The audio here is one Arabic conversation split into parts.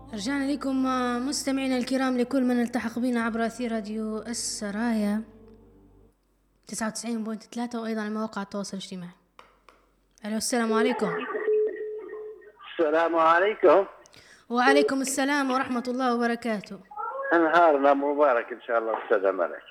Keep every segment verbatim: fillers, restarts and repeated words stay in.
رجعنا لكم مستمعينا الكرام، لكل من التحق بنا عبر أثير راديو السرايا تسعة وتسعين فاصلة ثلاثة وأيضا على مواقع التواصل الاجتماعي. ألو، السلام عليكم. السلام عليكم. وعليكم السلام ورحمة الله وبركاته. نهارنا مبارك إن شاء الله أستاذة ملك.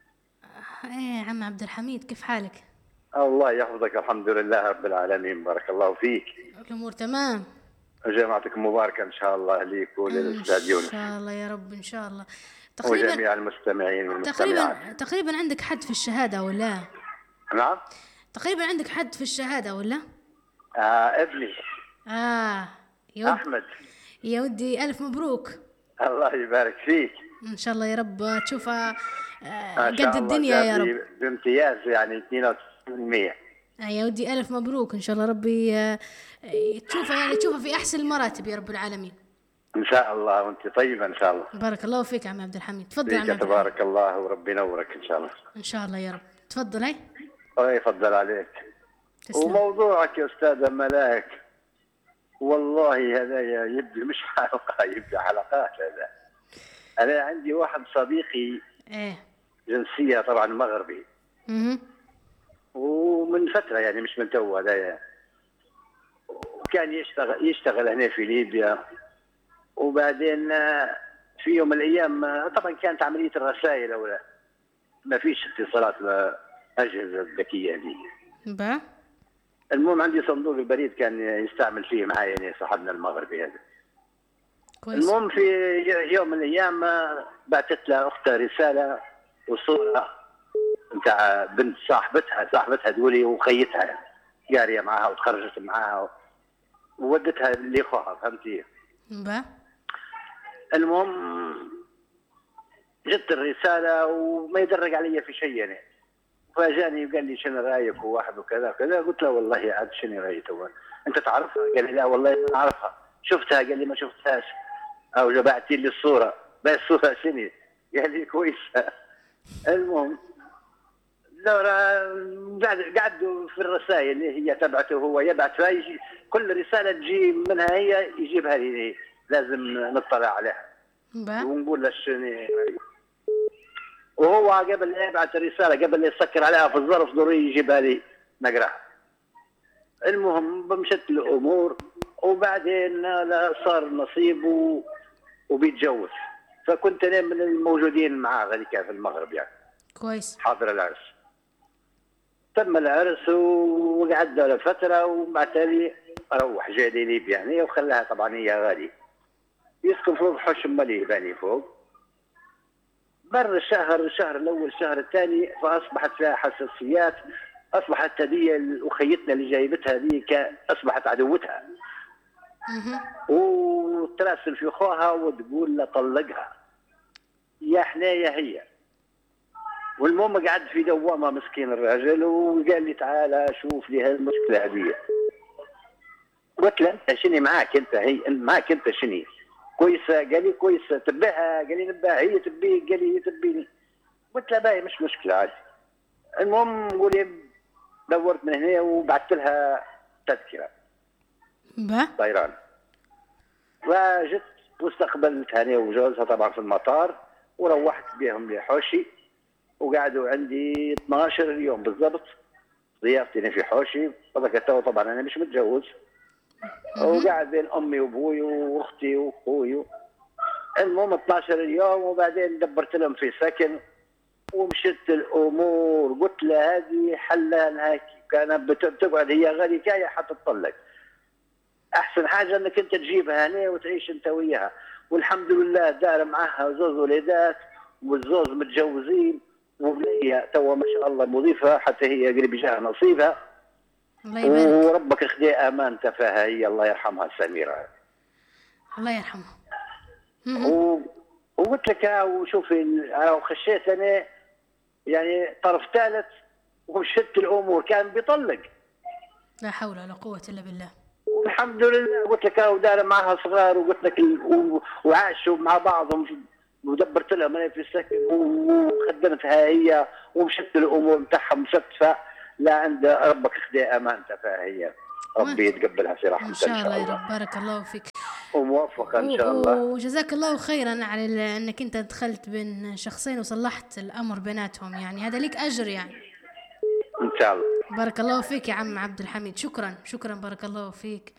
إيه عم عبد الحميد، كيف حالك؟ الله يحفظك، الحمد لله رب العالمين، بارك الله فيك. الأمور تمام؟ جماعتك مباركة إن شاء الله ليك وللأستاذ يونس. إن شاء الله يا رب إن شاء الله. تقريبا وجميع المستمعين والمستمعات. تقريبا تقريبا عندك حد في الشهادة ولا؟ نعم. تقريبا عندك حد في الشهادة ولا؟ آه ابني. آه يا ود... أحمد. يا ودي ألف مبروك. الله يبارك فيك. إن شاء الله يا رب تشوفها آه قد الدنيا يا رب بامتياز، يعني اثنين وتسعين بالمئة. آه يا ودي ألف مبروك، إن شاء الله ربي آه تشوفها يعني تشوفها في أحسن المراتب يا رب العالمين. إن شاء الله، وأنت طيبة إن شاء الله. بارك الله فيك عم عبد الحميد. تفضل عم عبد تبارك الله وربي ينورك إن شاء الله. إن شاء الله يا رب. تفضل. هاي الله يفضل عليك. تسلم. وموضوعك يا أستاذة ملاك والله هذا يبدي مش حلقة، يبدي حلقات. هذا أنا عندي واحد صديقي إيه جنسية طبعا مغربي. اها ومن فترة يعني مش من تو، هذا وكان يشتغل يشتغل هنا في ليبيا. وبعدين في يوم من الأيام طبعا كانت عملية الرسائل أو ما فيش اتصالات الأجهزة الذكية دي. با المهم عندي صندوق البريد كان يستعمل فيه معايا يعني صاحبنا المغربي هذا. كويس. المهم في يوم من الايام بعثت له اختها رساله وصوره نتاع بنت صاحبتها صاحبتها تقولي وخيتها جاريه معاها وتخرجت معاها وودتها لاخوها، فهمتي؟ با المهم جت الرساله وما يدرج علي في شيء يعني. فاجاني وقال لي شنو رايك وواحد وكذا وكذا. قلت له والله عاد شنو رايك انت تعرفها؟ قال لي لا والله ما اعرفها. شفتها؟ قال لي ما شفتهاش. او جبعتي لي الصوره. بس الصوره شنو؟ قال لي كويسه. المهم قعدوا في الرسائل اللي هي تبعته، هو يبعث يجي كل رساله تجي منها هي يجيبها لي، لازم نطلع عليها ونقول له شنو. وهو قبل لا يبعث الرساله قبل لا يسكر عليها في الظرف ضروري يجيبها لي نقراها. المهم مشت الامور وبعدين صار نصيب و... وبيتجوز. فكنت انا من الموجودين معاه غاديكا في المغرب يعني. كويس. حاضر العرس. تم العرس وقعدنا لفتره وبعد لي روح جاي لي ليبيا يعني وخلاها طبعا هي غادي يسكن فوق حوش مالي باني فوق. مر الشهر الشهر الاول الشهر الثاني فاصبحت فيها حساسيات. اصبحت هذه اخيتنا اللي جايبتها ذيك اصبحت عدوتها. وتراسل في اخوها وتقول له طلقها يا حنايا هي. والمهم قعد في دوامه مسكين الراجل وقال لي تعال شوف لي هالمشكله هذه. قلت له انت شني معاك انت هي معاك انت شني كويسه؟ قال لي كويسه. تبعها؟ قال لي نباها. هي تبيك؟ قال لي هي تبيني. قلت له باهي مش مشكله عادي. المهم قولي دورت من هنا وبعثت لها تذكره با طيران. وجت واستقبلتها انا وجوزها طبعا في المطار وروحت بهم لحوشي وقعدوا عندي اثناش يوم بالضبط ضيافتي في حوشي. طبعا انا مش متجوز وقاعد بين امي وابوي واختي واخوي. المهم اثناش يوم وبعدين دبرت لهم في سكن ومشت الامور. قلت له هذه حلها نهاكي. كانت بتقعد هي غادي كايه حتى تطلق. احسن حاجه انك انت تجيبها هنا وتعيش انت وياها. والحمد لله دار معها زوج وليدات والزوج متجوزين وبنيه توا ما شاء الله مضيفه حتى هي قريب جاها نصيبها. الله يبارك. وربك خدي امانته فيها هي الله يرحمها سميره. الله يرحمها. و... وقلت لك وشوفي وخشيت انا يعني طرف ثالث ومشت الامور كان بيطلق. لا حول ولا قوه الا بالله. والحمد لله قلت لك ودار معها صغار وقلت لك وعاشوا مع بعضهم ودبرت لهم انا في السكن وخدمتها هي ومشت الامور نتاعها مشتفه لا عند ربك خدي امانتها فيها هي. ربي يتقبلها سي رحمة ان شاء الله يا رب. بارك الله فيك وموفقة ان شاء الله. وجزاك الله خيرا على انك انت دخلت بين شخصين وصلحت الامر بيناتهم، يعني هذا ليك اجر يعني ان شاء الله. بارك الله فيك يا عم عبد الحميد، شكرا شكرا بارك الله فيك.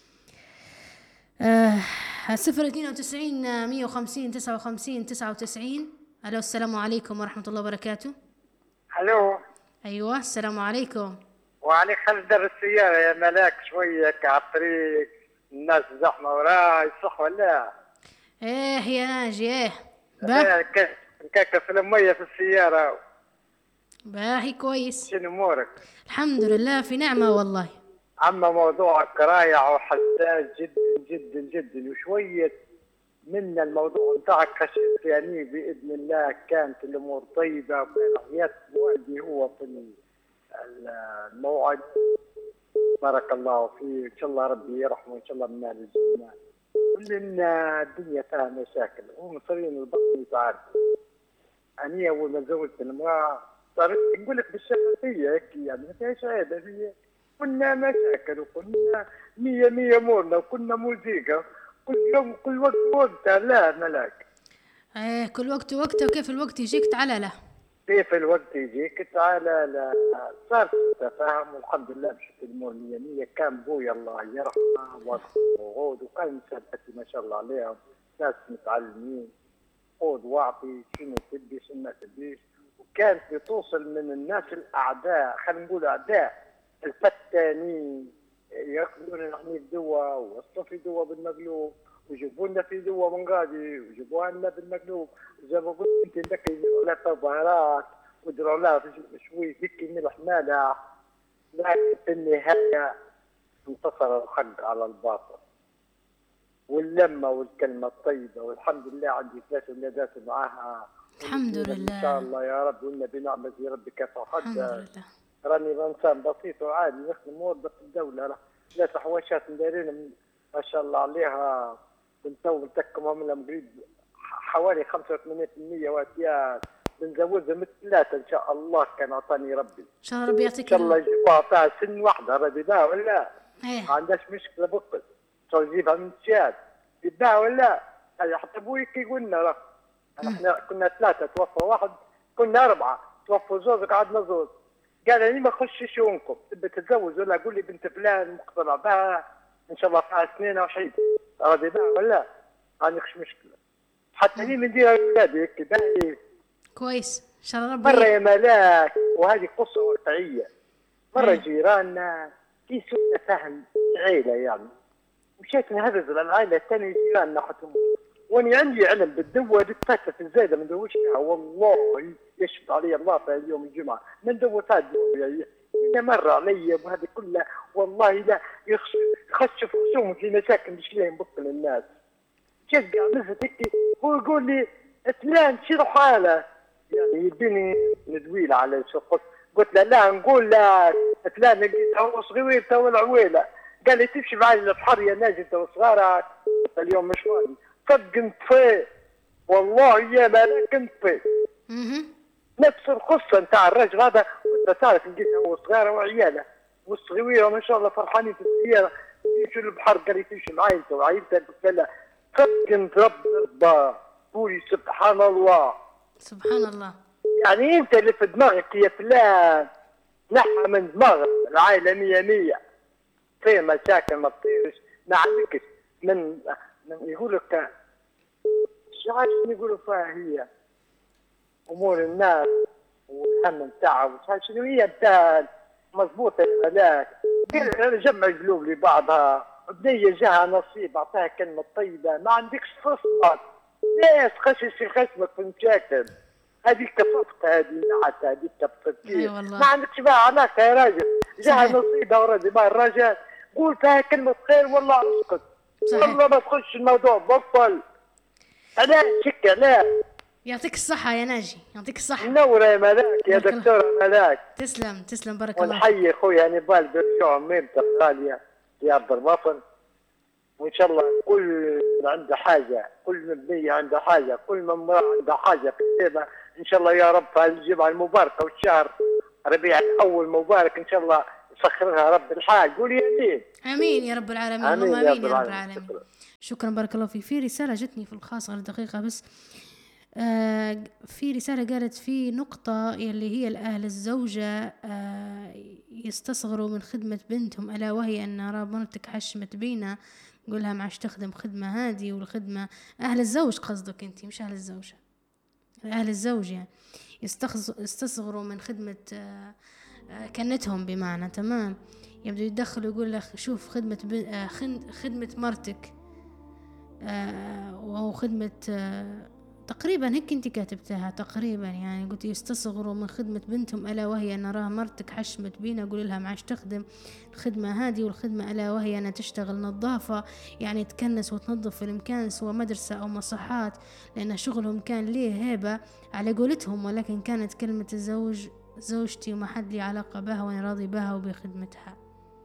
آه صفر اثنين وتسعين مية وخمسين تسعة وخمسين تسعة وتسعين. الو السلام عليكم ورحمة الله وبركاته. الو ايوه السلام عليكم. وعليك خلف در السيارة يا ملاك شوية على الطريق، الناس زحمة وراي صح ولا؟ ايه يا ناجي ايه باه كاكا المية في السيارة. باهي كويس. شنو امورك؟ الحمد لله في نعمة والله. اما موضوعك رايع وحساس جدا جدا جدا، وشوية من الموضوع بتاعك خشيت يعني باذن الله كانت الامور طيبة، وكان حياة والدي هو في الموعد. بارك الله فيه، ان شاء الله ربي يرحمه وان شاء الله من اهل الجنة. كلنا الدنيا فيها مشاكل ومصرين البطن تعرف. أنا أول ما تزوجت المرأة صارت نقول لك بالشفافية هيك يعني ما فيهاش عيبة فيها. كنا مشاكل وكنا مية مية أمورنا وكنا موزيكا كل يوم كل وقت وقتها. لا ملاك ايه كل وقت وقته، وكيف الوقت يجيك تعالى له. كيف الوقت يجيك تعالى لا. صار تفاهم والحمد لله مشيت الأمور مية مية. كان بويا الله يرحمه وغود وكان مساعدتي ما شاء الله عليهم ناس متعلمين، خذ واعطي شنو تبي شنو ما تبيش. وكانت بتوصل من الناس الاعداء، خلينا نقول اعداء الفتانين، ياخذونا نحن في دواء ووصلوا في دواء بالمقلوب ويجيبوا لنا في دواء من غادي ويجيبوها لنا بالمقلوب. زي ما قلت انت ذاك يديروا لها تظاهرات ويديروا لها شوي هيك ملح مالح، لكن في النهايه انتصر الحق على الباطل واللمة والكلمة الطيبة. والحمد لله عندي ثلاث ولادات معاها الحمد لله إن شاء الله يا رب، وإن بنعمة ربك فحد. الحمد لله. راني إنسان بسيط وعادي نخدم موظف في الدولة، ثلاث حواشات مدايرين ما شاء الله عليها. بنتو بنتكم من قريب حوالي خمسة وثمانين بالمئة واتيات، بنزوجها مثل ثلاثة إن شاء الله كان أعطاني ربي. إن شاء الله ربي يعطيك. إن شاء الله يجيبوها فيها سن واحدة ربي بها ولا؟ إيه. ما عندهاش مشكلة بقل. شو يجيبها من الشاد يباع ولا؟ هذا حتى ابوي كي قلنا راه احنا كنا ثلاثه توفى واحد، كنا اربعه توفوا زوج قعدنا زوج. قال لي ما نخش شؤونكم، تبي تتزوج ولا قول لي بنت فلان مقتنع بها ان شاء الله فيها سنين وحيد راضي بها ولا؟ ما عندكش مشكله. حتى لي من دير اولادي هيك باهي كويس ان شاء الله ربي. مره يا ملاك وهذه قصه واقعيه. مره جيراننا في سوء فهم عيله يعني، مشيت نهرز للعائله الثانيه جيراننا حتى واني عندي علم بالدواء دكتاتة الزايده ما ندوش فيها والله يشفط علي الله في اليوم الجمعه ما ندور فيها الدواء. هنا مر علي وهذه كلها والله لا يخش في خصوم في مشاكل مش لاقي نبطل الناس. شجع نزلت هيك هو يقول لي فلان شنو حاله يعني يديني ندويل على شو قلت قلت له لا نقول لا فلان لقيت هو صغير تو العويله. قال لي تمشي معي للبحر يا ناجي انت وصغارك اليوم مش فاضي. صدق انطفي والله يا مالك انطفي. نفس القصه نتاع الرجل هذا كنت تعرف لقيت هو صغيره وعياله والصغيره ما شاء الله فرحانين في السياره يمشوا للبحر. قال لي تمشي معي انت وعيلتك. قلت له صدق انت رب ربا قولي سبحان الله سبحان الله. يعني انت اللي في دماغك يا فلان نحى من دماغك العائله مية مية في مشاكل ما تصيرش ما عندكش من من يقول لك شو عارف يقولوا فيها هي امور الناس والهم نتاعها شنو هي بتاع مضبوطه يا ملاك. جمع قلوب لبعضها بنيه جاها نصيب اعطاها كلمه طيبه ما عندكش فصلك ليش خشش خشمك في مشاكل. هذيك صفقه هذه نعت هذيك بتفكير ما عندكش بقى علاقه يا راجل جاها نصيبها ورد بقى الرجال قول فيها كلمه خير والله اسكت والله ما تخش الموضوع بطل. انا شكا لا يعطيك الصحة يا ناجي يعطيك الصحة. منورة يا ملاك يا دكتورة ملاك. تسلم تسلم بارك الله. ونحيي خويا نبال برشو ميمتك غالية في أرض الوطن. وإن شاء الله كل من عنده حاجة كل مبنية عنده حاجة كل من امرأة عنده حاجة كتابة إن شاء الله يا رب في الجمعة المباركة والشهر ربيع الأول مبارك إن شاء الله يسخرها رب الحال. قولي امين. امين يا رب العالمين. آمين اللهم يا امين رب يا رب العالمين. العالمين. شكرا بارك الله فيك. في رسالة جتني في الخاص غير دقيقة بس. آه في رسالة قالت في نقطة اللي هي الأهل الزوجة آه يستصغروا من خدمة بنتهم، ألا وهي أن راه مرتك حشمت بينا، قولها معش تخدم خدمة هذه والخدمة. أهل الزوج قصدك أنت، مش أهل الزوجة، أهل الزوج يعني يستصغروا من خدمة آه آه كنتهم بمعنى. تمام. يبدو يدخلوا يقول لك شوف خدمة آه خدمة مرتك آه وهو خدمة آه تقريبا هيك انت كاتبتها تقريبا، يعني قلت يستصغروا من خدمة بنتهم ألا وهي أن راها مرتك حشمت بينا، قول لها معاش تخدم الخدمة هذه والخدمة ألا وهي أنها تشتغل نظافة، يعني تكنس وتنظف في المكان سواء مدرسة أو مصحات، لأن شغلهم كان ليه هيبة على قولتهم، ولكن كانت كلمة الزوج زوجتي وما حد لي علاقة بها وأنا راضي بها وبخدمتها.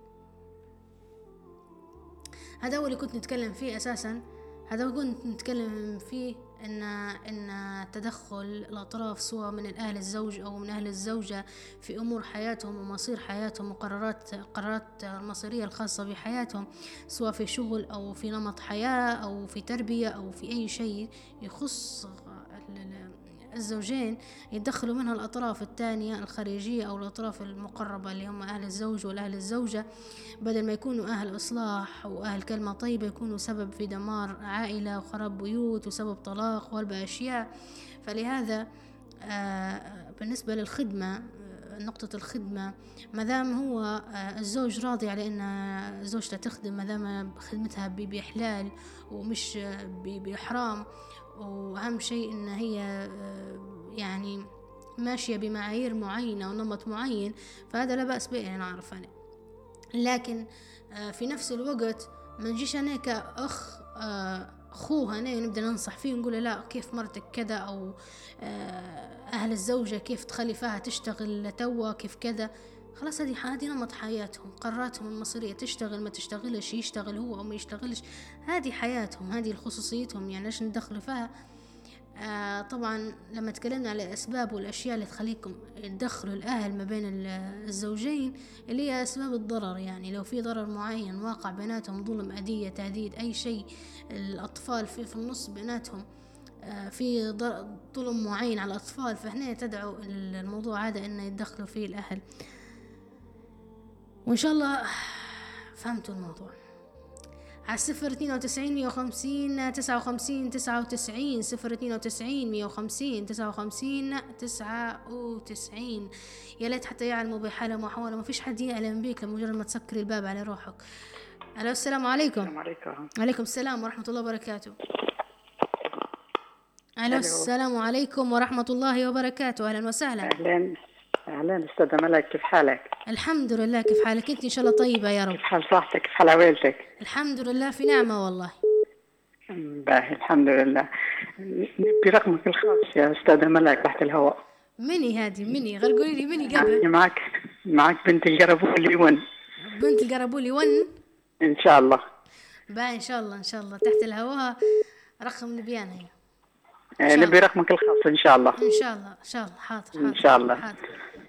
هذا هو اللي كنت نتكلم فيه أساسا. هذا هو كنت نتكلم فيه إن إن تدخل الأطراف سواء من الأهل الزوج أو من أهل الزوجة في أمور حياتهم ومصير حياتهم وقرارات قرارات المصيرية الخاصة بحياتهم، سواء في شغل أو في نمط حياة أو في تربية أو في أي شيء يخص الزوجين، يدخلوا منها الأطراف الثانية الخارجية أو الأطراف المقربة اللي هم أهل الزوج والأهل الزوجة، بدل ما يكونوا أهل إصلاح وأهل كلمة طيبة يكونوا سبب في دمار عائلة وخراب بيوت وسبب طلاق وهلبة أشياء. فلهذا بالنسبة للخدمة، نقطة الخدمة، مادام هو الزوج راضي على أن زوجته تخدم، مادام خدمتها بحلال ومش بحرام، وأهم شيء إن هي يعني ماشية بمعايير معينة ونمط معين، فهذا لا بأس به أنا أعرف أنا. لكن في نفس الوقت ما نجيش أنا كأخ أخوها أنا نبدأ ننصح فيه ونقول لا كيف مرتك كذا، أو أهل الزوجة كيف تخلي فيها تشتغل توا كيف كذا. خلاص هذه هذه نمط حياتهم، قراراتهم المصيرية، تشتغل ما تشتغلش، يشتغل هو أو ما يشتغلش، هذه حياتهم، هذه خصوصيتهم، يعني ليش ندخل فيها؟ آه طبعا لما تكلمنا على الأسباب والأشياء اللي تخليكم تدخلوا الأهل ما بين الزوجين اللي هي أسباب الضرر، يعني لو في ضرر معين واقع بيناتهم، ظلم، أذية، تهديد، أي شيء، الأطفال في في النص بيناتهم آه في ظلم معين على الأطفال، فهنا تدعو الموضوع هذا إنه يتدخلوا فيه الأهل. وإن شاء الله فهمتوا الموضوع. على صفر اثنين وتسعين مية وخمسين تسعة وخمسين تسعة وتسعين، صفر اثنين وتسعين مية وخمسين تسعة وخمسين تسعة وتسعين. يا ليت حتى يعلموا بحالة محاولة، ما فيش حد يعلم بيك لمجرد ما تسكري الباب على روحك. ألو السلام عليكم. السلام عليكم. عليكم السلام ورحمة الله وبركاته. ألو السلام عليكم ورحمة الله وبركاته. أهلا وسهلا. أهلا أهلا أستاذة ملك، كيف حالك؟ الحمد لله. كيف حالك أنت؟ إن شاء الله طيبة يا رب. كيف حال صحتك؟ كيف حال عويلتك؟ الحمد لله في نعمة والله. باهي الحمد لله. نبي رقمك الخاص يا أستاذة ملك تحت الهواء. مني هذه مني غير قولي لي مني قبل. معك معك بنت القربولي ون. بنت القربولي ون إن شاء الله. باهي إن شاء الله إن شاء الله تحت الهواء. رقم نبيانه هي. نبي رقمك الخاص إن شاء الله. إن شاء الله إن شاء الله. حاضر حاضر إن شاء الله. حاضر.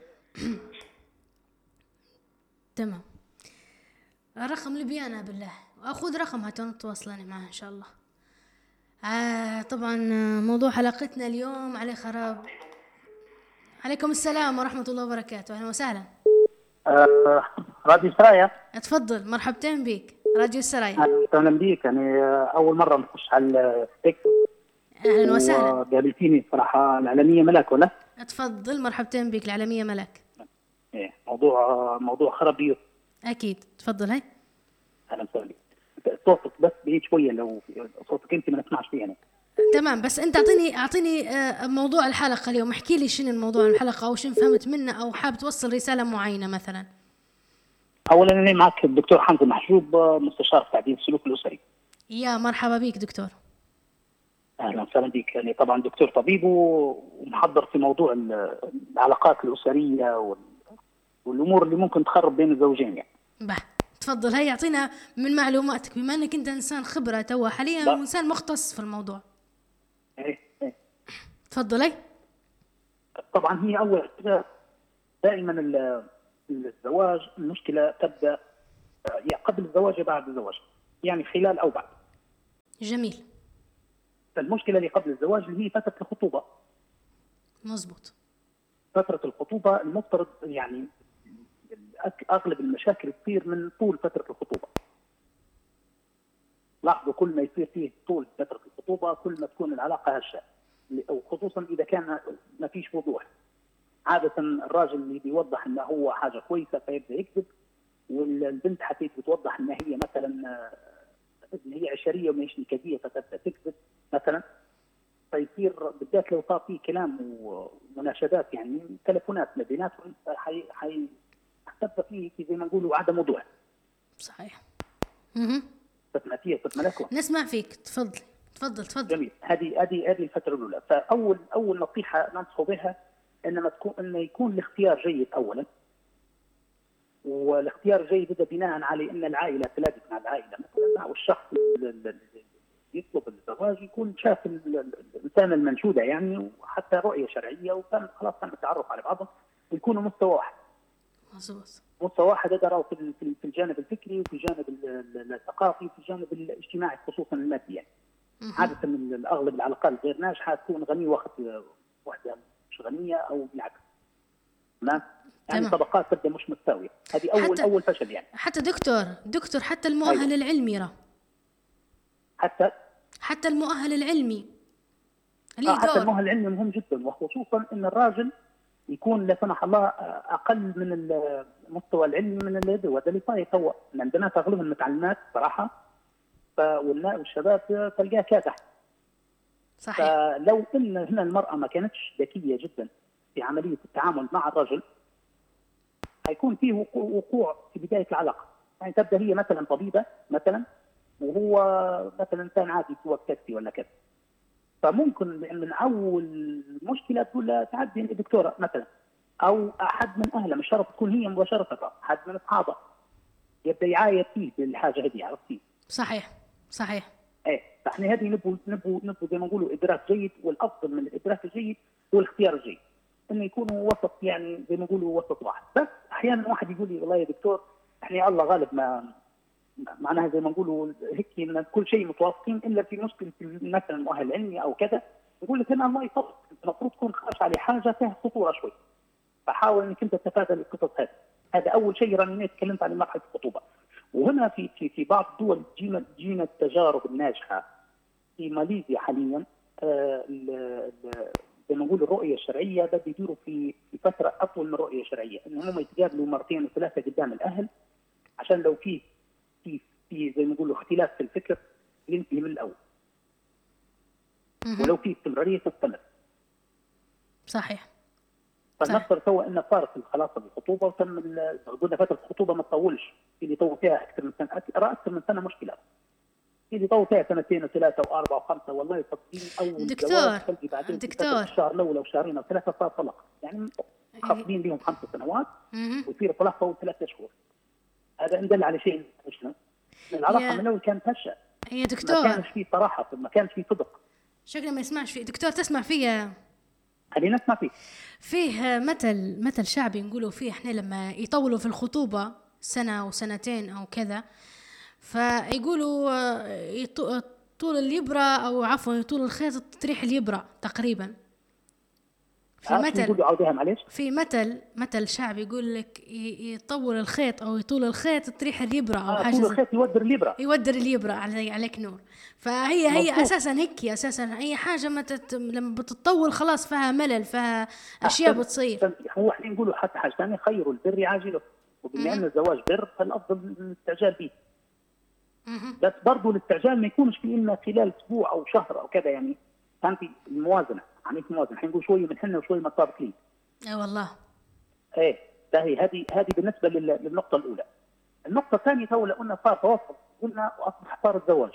تمام. الرقم اللي بيانا بالله، أخذ رقمها تواصلني معها إن شاء الله. آه طبعا موضوع حلقتنا اليوم عليه خراب. عليكم السلام ورحمة الله وبركاته. أهلا وسهلا. آه راديو السرايا. اتفضل مرحبتين بيك راديو السرايا. أهلا وسهلا بيك. يعني أول مرة نخش على التيك توك. أهلا وسهلا. قابلتيني صراحة العالمية ملك ولا؟ اتفضل مرحبتين بيك العالمية ملك. إيه موضوع موضوع خراب بيوت. أكيد تفضل. هاي أهلا وسهلا. صوتك بس بعيد شوية، لو صوتك أنت ما نسمعش فيه يعني. تمام. بس أنت أعطيني أعطيني موضوع الحلقة اليوم، احكي لي شنو الموضوع الحلقة أو شنو فهمت منه أو حاب توصل رسالة معينة مثلا. أولا أنا معك الدكتور حمزة محجوب، مستشار تعديل السلوك الأسري. يا مرحبا بيك دكتور. أهلا وسهلا بك. يعني طبعا دكتور طبيب ومحضر في موضوع العلاقات الأسرية والأمور اللي ممكن تخرب بين الزوجين يعني. به تفضل. هيا اعطينا من معلوماتك بما انك انت انسان خبره توا حاليا وانسان مختص في الموضوع. ايه ايه تفضل. هي طبعا هي اول حاجه دائما الزواج المشكله تبدا يا قبل الزواج يا بعد الزواج، يعني خلال او بعد. جميل. فالمشكله اللي قبل الزواج اللي هي فتره الخطوبه. مزبوط. فتره الخطوبه المفترض يعني اغلب المشاكل تصير من طول فتره الخطوبه. لاحظوا كل ما يصير فيه طول فتره الخطوبه كل ما تكون العلاقه هشه، وخصوصا اذا كان ما فيش وضوح. عاده الراجل اللي بيوضح انه هو حاجه كويسه فيبدا يكذب، والبنت حتى بتوضح ان هي مثلا ان هي عشريه ومش نكديه فتبدا تكذب مثلا. فيصير بالذات لو صار في كلام ومناشدات يعني تلفونات ما بيناتهم حي حي حتبدا فيه زي ما نقولوا عدم وضوح. صحيح. اها فتنا فيها فتنا لكم. نسمع فيك، تفضل تفضل تفضل. جميل. هذه هذه هذه الفتره الاولى. فاول اول نصيحه ننصح بها انما تكون انه يكون الاختيار جيد اولا. والاختيار الجيد يبدا بناء على ان العائله تلاقت مع العائله مثلا، او الشخص اللي يطلب الزواج يكون شاف الانسان المنشوده يعني، وحتى رؤيه شرعيه، وكان خلاص كان التعرف على بعضهم ويكونوا مستوى واحد. مظبوط. مستوى واحد يقدروا في في الجانب الفكري وفي الجانب الثقافي وفي الجانب الاجتماعي خصوصا المادي يعني. عاده من اغلب العلاقات غير ناجحه تكون غني واخد واحده مش غنيه او بالعكس. تمام؟ يعني طبقات تبدا مش متساويه. هذه اول اول فشل يعني. حتى دكتور دكتور حتى المؤهل أيوة. العلمي راه حتى حتى المؤهل العلمي آه حتى المؤهل العلمي مهم جدا، وخصوصا ان الراجل يكون لا سمح الله اقل من المستوى العلمي من الذي وهذا اللي صاير توا. عندنا اغلبهم متعلمات صراحه، والشباب تلقاه كادح. صحيح. فلو ان هنا المراه ما كانتش ذكيه جدا في عمليه التعامل مع الرجل هيكون فيه وقوع في بدايه العلاقه. يعني تبدا هي مثلا طبيبه مثلا وهو مثلا انسان عادي سواء تاكسي ولا كذا، فممكن من اول مشكله تقول لها تعدي انت دكتوره مثلا، او احد من اهلها مش شرط تكون هي مباشره، احد من اصحابها يبدا يعاير فيه بالحاجه هذه. عرفتي؟ صحيح صحيح. ايه فاحنا هذه نبغوا نبغوا نبغوا زي ما نقولوا ادراك جيد، والافضل من الادراك الجيد هو الاختيار الجيد، انه يكونوا وسط يعني زي ما نقولوا وسط واحد. بس احيانا واحد يقول لي والله يا دكتور احنا الله غالب ما معناها زي ما نقولوا هيك ان كل شيء متوافقين الا في مشكله مثلا مؤهل علمي او كذا، يقول لك انا الله يفضل المفروض تكون خاش على حاجه فيها خطوره شوي، فحاول انك انت تتفادى القصص هذه. هذا اول شيء راني تكلمت عن مرحله الخطوبه. وهنا في في في بعض الدول جينا جينا التجارب الناجحه في ماليزيا حاليا. آه زي ما نقول الرؤيه الشرعيه بده يديروا في في فتره اطول من الرؤيه الشرعيه، انهم يتقابلوا مرتين وثلاثه قدام الاهل عشان لو في في في زي ما نقولوا اختلاف في الفكر ينتهي من الاول. ولو في استمراريه تستمر. صحيح. فنفسر سوا ان صارت خلاص الخطوبه وتم قلنا فتره الخطوبه ما تطولش، اللي يطول فيها اكثر من سنه اكثر من سنه مشكله. اللي يطول فيها سنتين وثلاثه واربعه وخمسه والله يفضلين اول دكتور بعدين دكتور الشهر الاول او شهرين او ثلاثه صار طلاق، يعني خاطبين لهم خمس سنوات ويصير طلاق فوق ثلاثة شهور. هذا ان دل على شيء شنو؟ العلاقه من الاول كانت هشه. هي دكتور ما كانش فيه صراحه، ما كانش فيه صدق. شكله ما يسمعش فيه دكتور. تسمع فيا؟ خلينا نسمع فيه. فيه مثل مثل شعبي نقولوا فيه احنا لما يطولوا في الخطوبه سنه وسنتين او كذا، فيقولوا طول اليبرة او عفوا طول الخيط تريح اليبرة تقريبا. في مثل في مثل مثل شعبي يقول لك يطول الخيط او يطول الخيط تريح اليبرة او آه حاجه طول الخيط يودر اليبرة يودر اليبرة عليك نور. فهي هي مبسوط. اساسا هيك اساسا اي حاجه ما تت... لما بتطول خلاص فيها ملل، فيها اشياء بتصير. هو احنا نقولوا حتى حاجه ثانيه خيروا البر عاجله، وبما ان الزواج بر فالافضل الاستعجال به. بس برضه الاستعجال ما يكونش في إنه خلال اسبوع او شهر او كذا، يعني كان في الموازنه، عمليه الموازنه حنقول شويه من حنا وشويه من الطابقين. اي والله. ايه هذه هذه هذه بالنسبه للنقطه الاولى. النقطه الثانيه تو قلنا صار توسط قلنا واصبح صار الزواج.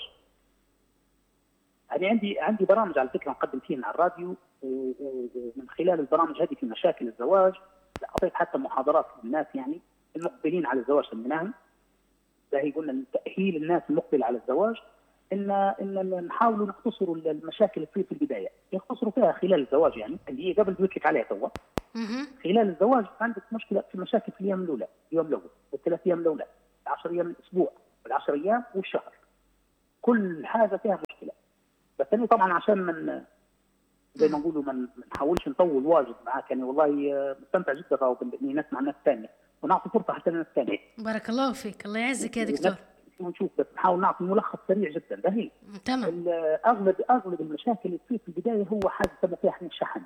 انا عندي عندي برامج على فكره نقدم فيها على الراديو، ومن خلال البرامج هذه في مشاكل الزواج اعطيت حتى محاضرات للناس يعني المقبلين على الزواج سميناهم. ده هي قلنا تاهيل الناس المقبله على الزواج، ان ان نحاولوا نختصروا المشاكل اللي تصير في البدايه، يختصروا فيها خلال الزواج يعني اللي هي قبل قلت لك عليها تو، خلال الزواج عندك مشكله في مشاكل في الايام الاولى، اليوم الاول والثلاث ايام الاولى، العشر ايام الاسبوع والعشر ايام والشهر، كل حاجه فيها مشكله. بس انا طبعا عشان من زي ما نقولوا ما نحاولش نطول واجد معاك، يعني والله مستمتع جدا راهو باني نسمع الناس الثانيه ونعطي فرصه حتى للناس الثانيه. بارك الله فيك، الله يعزك يا دكتور. ونشوف بس نحاول نعطي ملخص سريع جدا. ده هي تمام. اغلب اغلب المشاكل اللي تصير في البدايه هو حاجه سبب فيها احنا الشحن.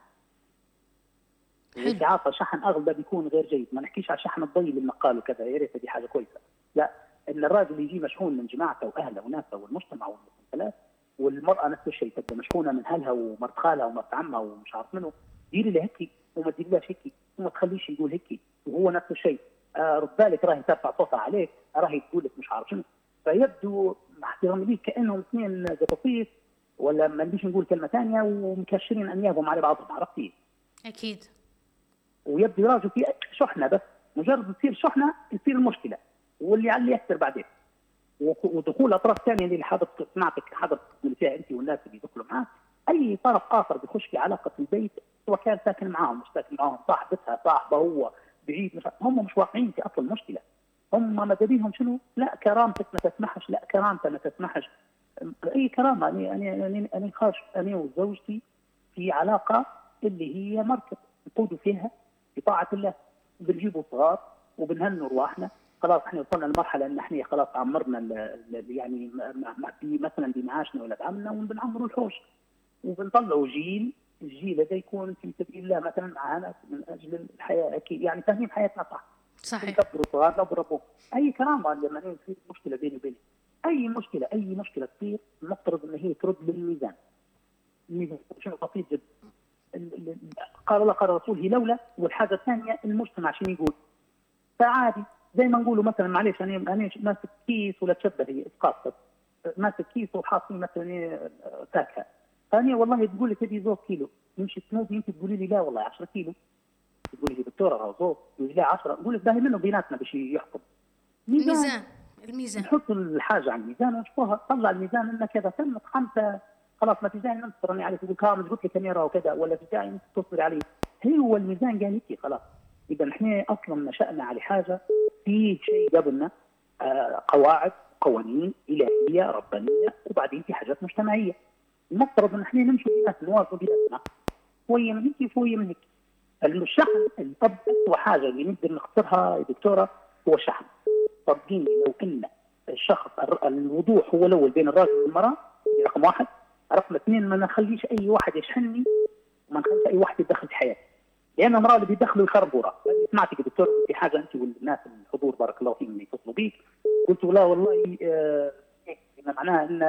اللي عارفه شحن اغلب بيكون غير جيد، ما نحكيش على شحن الضي للنقال وكذا، يا ريت دي حاجه كويسه. لا، ان الراجل يجي مشحون من جماعته واهله وناسه والمجتمع والمسلسلات، والمراه نفس الشيء تبدا مشحونه من اهلها ومرت خالها ومرت عمها ومش عارف منه، ديري له هيك وما تديريلاش هيك وما تخليش يقول هيك، وهو نفس الشيء. آه رد بالك راهي ترفع صوتها عليك، راهي تقول لك مش عارف شنو، فيبدو مع احترامي ليك كانهم اثنين قطاطيف، ولا ما نبيش نقول كلمه ثانيه، ومكشرين انيابهم على بعضهم. عرفتي؟ اكيد. ويبدو يراجعوا في شحنه، بس مجرد تصير شحنه تصير المشكله، واللي على اللي يكثر بعدين. ودخول اطراف ثانيه اللي حضرتك سمعتك حضرتك تقول فيها انت والناس اللي يدخلوا معاك، اي طرف اخر بيخش في علاقه البيت، سواء كان ساكن معاهم مش ساكن معاهم، صاحبتها صاحبه هو بعيد، مش هم مش واقعين في اصل المشكله. هم ماذا بيهم شنو؟ لا كرامتك ما تسمحش، لا كرامته ما تسمحش. اي كرامه. انا انا انا انا خاش انا وزوجتي في علاقه اللي هي مركب نقودوا فيها بطاعه الله، بنجيبوا صغار وبنهنوا رواحنا. خلاص احنا وصلنا لمرحله ان احنا خلاص عمرنا يعني مثلا بمعاشنا ولا بعملنا، وبنعمروا الحوش وبنطلعوا جيل. الجيل هذا يكون في سبيل الله مثلا معنا من اجل الحياه، اكيد يعني فاهمين حياتنا صح. صحيح. نكبروا صغارنا وبربوهم. اي كرامه لما يصير مشكله بيني وبينك، اي مشكله اي مشكله تصير نفترض ان هي ترد للميزان. الميزان شنو بسيط جدا. قال الله قال الرسول هي لولا، والحاجه الثانيه المجتمع شنو يقول. فعادي زي ما نقولوا مثلا معليش انا انا ماسك كيس ولا تشبه هي اسقاط، ماسك كيس وحاطين مثلا فاكهه، ثانيه والله تقول لي تبي زوج كيلو، نمشي سموذي انت تقولي لي لا والله عشرة كيلو، تقولي لي دكتوره راهو زوج، تقولي لي عشرة، نقول لك باهي منه بيناتنا باش يحكم. الميزان الميزان نحط الحاجه على الميزان ونشوفها، طلع الميزان انه كذا تمت خمسه، خلاص ما في داعي ننتصر عليك تقول كامل قلت لك كاميرا وكذا، ولا في داعي تصبر عليه. هو الميزان قال لك خلاص. اذا احنا اصلا نشأنا على حاجه في شيء قبلنا، آه قواعد قوانين الهيه ربانيه، وبعدين في حاجات مجتمعيه. المفترض ان احنا نمشي بيناتنا نوازن بيناتنا، شويه من هيك وشويه من هيك. الشحن الاب اسوء حاجه اللي نقدر نخسرها يا دكتوره هو الشحن. صدقيني لو ان الشخص الوضوح هو الاول بين الراجل والمراه رقم واحد، رقم اثنين ما نخليش اي واحد يشحنني وما نخليش اي واحد يدخل في حياتي، لان المراه اللي بيدخلوا يخربوا راه. سمعتك يا دكتور في حاجه انت والناس الحضور بارك الله فيهم اللي يتصلوا بيك، قلت لا والله آه معناها ان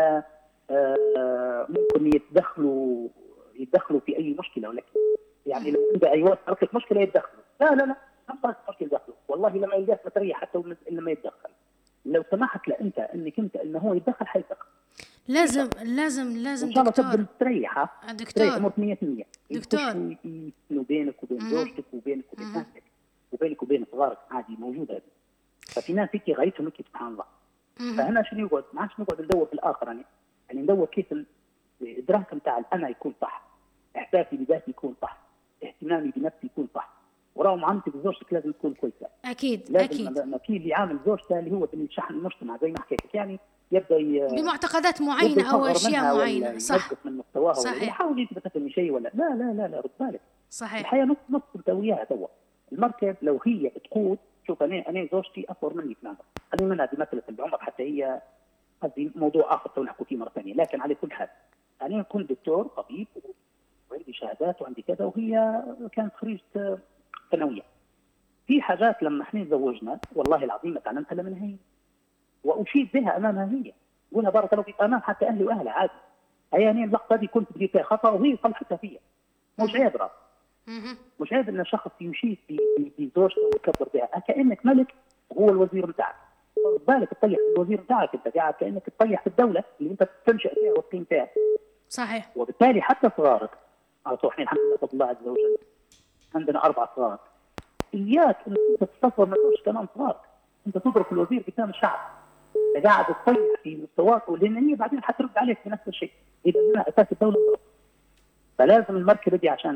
آه ممكن يتدخلوا يتدخلوا في اي مشكله، ولكن يعني لو عند ايوه صارت لك مشكله يتدخلوا. لا لا لا ما صارت مشكله يتدخلوا، والله لما يلقاك متريح حتى لما يتدخل. لو سمحت له انت انك انت انه هو يتدخل حيتدخل. لازم لازم لازم ان شاء الله دكتور تقدر تريح دكتور امور مية بالمية. دكتور انه بينك وبين زوجتك وبينك وبين اهلك وبينك وبين صغارك عادي موجوده هذه. ففي ناس هيك غايتهم هيك سبحان الله. فهنا شنو يقعد ما عادش نقعد ندور في الاخر، يعني يعني ندور كيف الادراك نتاع الانا يكون صح، احساسي بذاتي يكون صح، اهتمامي بنفسي يكون صح، وراه معاملتك بزوجتك لازم تكون كويسه. اكيد لازم اكيد. لما في اللي عامل زوجته اللي هو اللي شحن المجتمع زي ما حكيت لك، يعني يبدا بمعتقدات معينه او اشياء معينه. صح من مستواها، صحيح. يحاول يثبت لي شيء ولا لا لا لا لا رد بالك. صحيح. الحياه نص نص بتسويها توا. المركب لو هي بتقود، شوف انا انا زوجتي اصغر مني في العمر، خلينا منها بمثلة العمر حتى هي هذه موضوع اخر تو نحكوا فيه مره ثانيه، لكن على كل حال انا كنت دكتور طبيب وعندي شهادات وعندي كذا، وهي كانت خريجه ثانويه. في حاجات لما احنا تزوجنا والله العظيم ما تعلمتها الا منها هي، واشيد بها امامها هي، قولها بارك الله فيك امام حتى اهلي واهلها عادي. هي يعني اللقطه دي كنت بدي فيها خطا وهي صلحتها فيها، مش عيب راه، مش عيب ان الشخص يشيد بزوجته ويكبر بها كانك ملك وهو الوزير بتاعك. بالك تطيح في الوزير بتاعك، انت قاعد كانك تطيح في الدوله اللي انت تنشا فيها وتقيم فيها. صحيح. وبالتالي حتى صغارك، احنا الحمد لله فضل الله عز وجل عندنا اربع صغار، اياك انك انت تتصور ما تكونش كمان صغارك، انت تدرك الوزير قدام الشعب، انت قاعد تطيح في مستواك، لان هي بعدين حترد عليك بنفس الشيء، اذا هنا اساس الدوله. فلازم المركبه دي عشان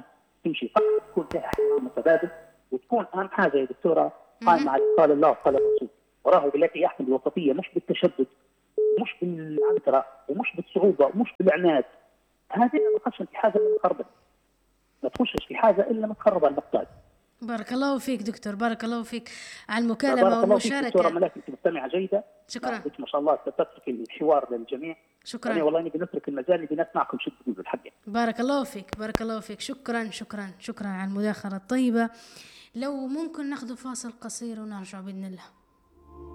تمشي فقط تكون فيها احترام متبادل، وتكون اهم حاجه يا دكتوره قائمه على قال الله وقال الرسول، وراه بالتي يحكم الوسطيه، مش بالتشدد، مش بالعنتره، ومش بالصعوبه، ومش بالعناد. هذه ما تخش في حاجه من الخربه، ما تخشش في حاجه الا ما تخرب المقصد. بارك الله فيك دكتور، بارك الله فيك على المكالمة والمشاركة. دكتورة ملاك أنت مستمعة جيدة. شكرا. ما شاء الله تترك الحوار للجميع. شكرا. أنا والله نبي نترك المجال نبي نسمعكم شو تقولوا الحق. بارك الله فيك، بارك الله فيك، شكرا شكرا شكرا على المداخلة الطيبة. لو ممكن ناخذ فاصل قصير ونرجع بإذن الله.